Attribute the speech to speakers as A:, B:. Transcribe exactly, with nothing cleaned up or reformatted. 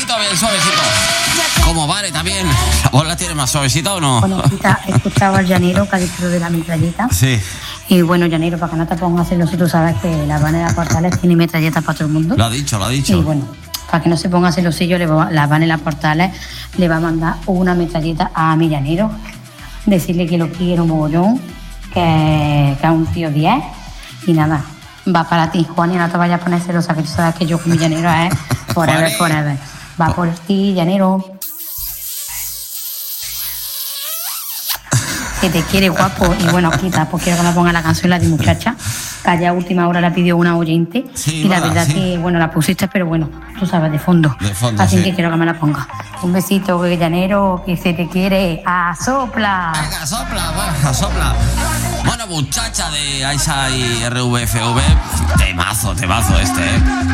A: suavecito, bien suavecito. Como vale también. ¿Vos la tienes más suavecita o no?
B: Bueno, he escuchado al llanero que ha dicho lo de la metralleta.
A: Sí.
B: Y bueno, llanero, para que no te pongas celoso, tú sabes que la Vanessa Portales tiene metralletas para todo el mundo.
A: Lo ha dicho, lo ha dicho.
B: Y bueno, para que no se ponga celosillo, le va, la Vanessa Portales le va a mandar una metralleta a mi llanero. Decirle que lo quiero mogollón, que, que es un tío diez. Y nada, va para ti, Juan, y no te vayas a poner celosa, que tú sabes que yo con mi llanero es forever, forever. Va por ti, llanero. Que te quiere, guapo. Y bueno, quita, pues quiero que me ponga la canción, la de muchacha, que allá a última hora la pidió una oyente.
A: Sí,
B: y la
A: verdad,
B: verdad
A: sí.
B: que, bueno, la pusiste, pero bueno, tú sabes, de fondo.
A: De fondo,
B: Así
A: sí.
B: que quiero que me la ponga. Un besito, que llanero, que se te quiere. ¡A sopla!
A: Venga, sopla, va, sopla. Bueno, muchacha de Aisha y R V F V. Temazo, temazo este, ¿eh?